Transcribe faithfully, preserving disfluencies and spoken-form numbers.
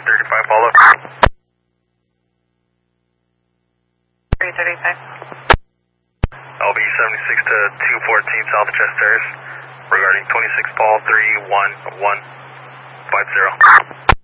thirty-five, follow. three thirty-five. L B seventy-six to two fourteen South Chest Terrace regarding twenty-six Paul three one one five zero.